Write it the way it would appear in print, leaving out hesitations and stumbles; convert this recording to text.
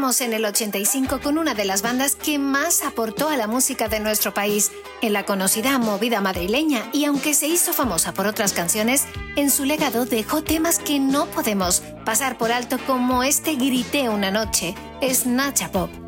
Comenzamos en el 85 con una de las bandas que más aportó a la música de nuestro país, en la conocida movida madrileña, y aunque se hizo famosa por otras canciones, en su legado dejó temas que no podemos pasar por alto, como este Grité una noche, es Nacha Pop.